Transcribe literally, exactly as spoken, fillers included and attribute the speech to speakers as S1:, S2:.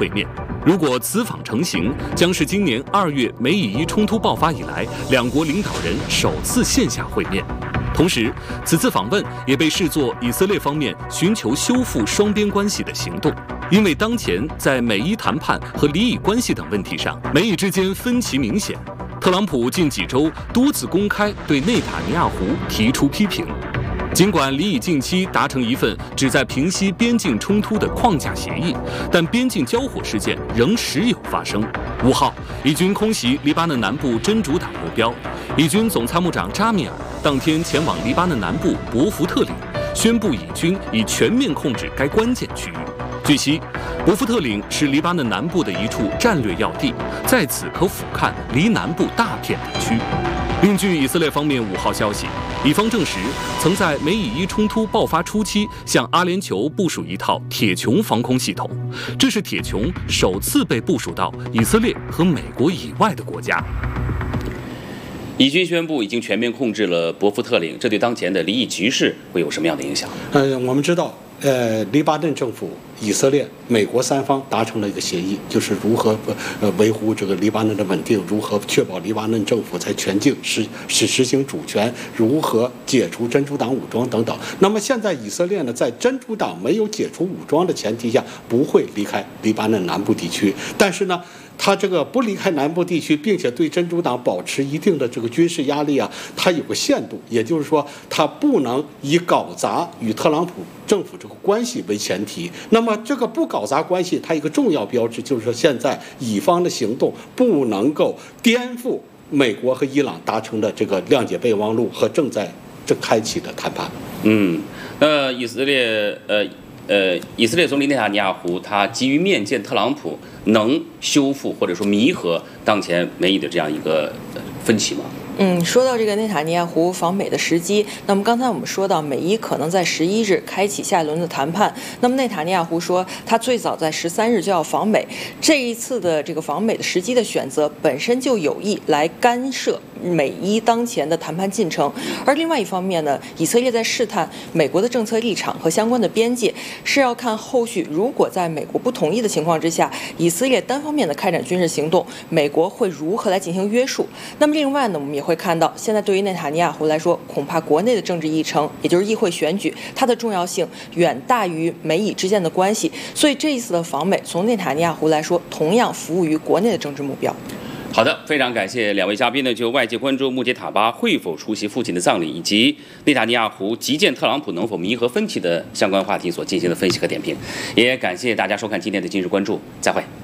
S1: 会面。如果此访成行，将是今年二月美以伊冲突爆发以来，两国领导人首次线下会面。同时，此次访问也被视作以色列方面寻求修复双边关系的行动，因为当前在美伊谈判和离以关系等问题上，美以之间分歧明显。特朗普近几周多次公开对内塔尼亚胡提出批评。尽管离以近期达成一份旨在平息边境冲突的框架协议，但边境交火事件仍时有发生。五号，以军空袭黎巴嫩南部真主党目标，以军总参谋长扎米尔当天前往黎巴嫩南部博福特岭，宣布以军已全面控制该关键区域。据悉，博福特岭是黎巴嫩南部的一处战略要地，在此可俯瞰黎南部大片地区。另据以色列方面五号消息，以方证实曾在美以伊冲突爆发初期向阿联酋部署一套铁穹防空系统，这是铁穹首次被部署到以色列和美国以外的国家。
S2: 以军宣布已经全面控制了博福特岭，这对当前的离以局势会有什么样的影响？
S3: 呃，我们知道，呃，黎巴嫩政府、以色列、美国三方达成了一个协议，就是如何呃维护这个黎巴嫩的稳定，如何确保黎巴嫩政府在全境实实实行主权，如何解除真主党武装等等。那么现在以色列呢，在真主党没有解除武装的前提下，不会离开黎巴嫩南部地区，但是呢，他这个不离开南部地区，并且对真主党保持一定的这个军事压力啊，它有个限度，也就是说，它不能以搞砸与特朗普政府这个关系为前提。那么这个不搞砸关系，它一个重要标志就是说，现在以方的行动不能够颠覆美国和伊朗达成的这个谅解备忘录和正在正开启的谈判。
S2: 嗯，那以色列呃。呃，以色列总理内塔尼亚胡他急于面见特朗普，能修复或者说弥合当前美以的这样一个分歧吗？
S4: 嗯，说到这个内塔尼亚胡访美的时机，那么刚才我们说到美伊可能在十一日开启下一轮的谈判。那么内塔尼亚胡说，他最早在十三日就要访美，这一次的这个访美的时机的选择本身就有意来干涉美伊当前的谈判进程。而另外一方面呢，以色列在试探美国的政策立场和相关的边界，是要看后续如果在美国不同意的情况之下，以色列单方面的开展军事行动，美国会如何来进行约束。那么另外呢，我们也会看到，现在对于内塔尼亚胡来说，恐怕国内的政治议程，也就是议会选举，它的重要性远大于美以之间的关系。所以这一次的访美，从内塔尼亚胡来说，同样服务于国内的政治目标。
S2: 好的，非常感谢两位嘉宾呢，就外界关注穆杰塔巴会否出席父亲的葬礼，以及内塔尼亚胡急见特朗普能否弥合分歧的相关话题所进行的分析和点评。也感谢大家收看今天的今日关注，再会。